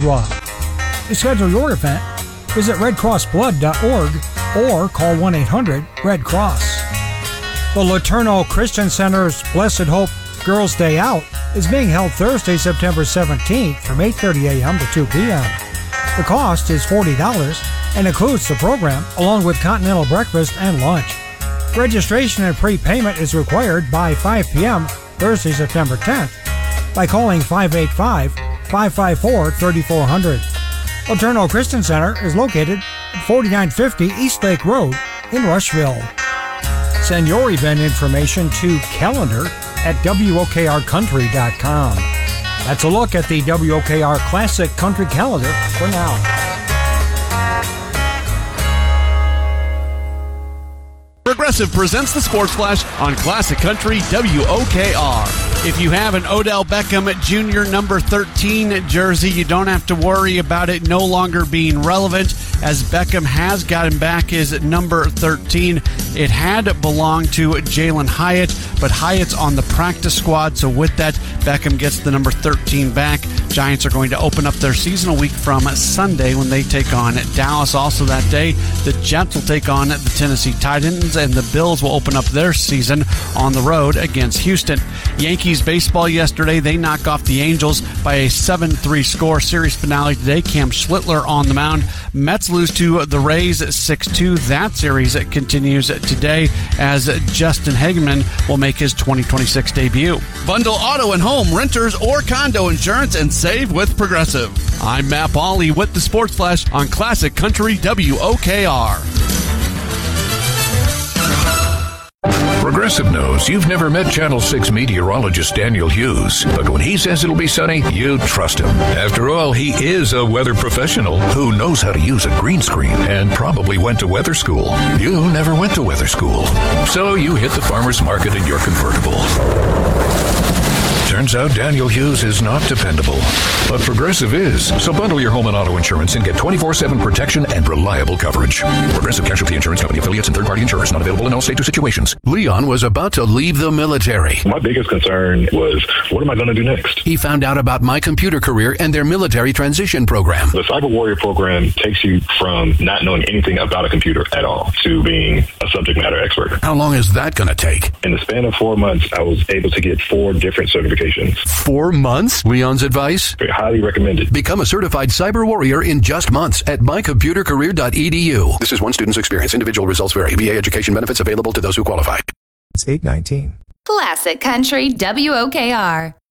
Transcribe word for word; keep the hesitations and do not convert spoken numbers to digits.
Swab. To schedule your event, visit red cross blood dot org or call one eight hundred red cross. The Laterno Christian Center's Blessed Hope Girls' Day Out is being held Thursday, September seventeenth from eight thirty a.m. to two p.m. The cost is forty dollars and includes the program along with continental breakfast and lunch. Registration and prepayment is required by five p.m. Thursday, September tenth by calling five eight five, five five four, three four zero zero. Laterno Christian Center is located at forty-nine fifty East Lake Road in Rushville. Send your event information to calendar at W O K R country dot com. That's a look at the W O K R Classic Country Calendar for now. Progressive presents the Sports Flash on Classic Country W O K R. If you have an Odell Beckham Junior number thirteen jersey, you don't have to worry about it no longer being relevant, as Beckham has gotten back his number thirteen. It had belonged to Jalen Hyatt, but Hyatt's on the practice squad, so with that, Beckham gets the number thirteen back. Giants are going to open up their seasonal week from Sunday when they take on Dallas. Also that day, the Jets will take on the Tennessee Titans, and the Bills will open up their season on the road against Houston. Yankees baseball yesterday, they knock off the Angels by a seven three score. Series finale today, Cam Schlittler on the mound. Mets lose to the Rays six two. That series continues today as Justin Hageman will make his twenty twenty-six debut. Bundle auto and home, renters, or condo insurance and save with Progressive. I'm Matt Pauley with the Sports Flash on Classic Country W O K R. Progressive knows you've never met Channel six meteorologist Daniel Hughes, but when he says it'll be sunny, you trust him. After all, he is a weather professional who knows how to use a green screen and probably went to weather school. You never went to weather school, so you hit the farmer's market in your convertible. Turns out Daniel Hughes is not dependable, but Progressive is. So bundle your home and auto insurance and get twenty-four seven protection and reliable coverage. Progressive Casualty Insurance Company affiliates and third-party insurers not available in all states or situations. Leon was about to leave the military. My biggest concern was, what am I going to do next? He found out about My Computer Career and their military transition program. The Cyber Warrior program takes you from not knowing anything about a computer at all to being a subject matter expert. How long is that going to take? In the span of four months, I was able to get four different certifications. Four months? Leon's advice? Very highly recommended. Become a certified cyber warrior in just months at my computer career dot e d u. This is one student's experience. Individual results vary. V A education benefits available to those who qualify. It's eight nineteen. Classic Country W O K R.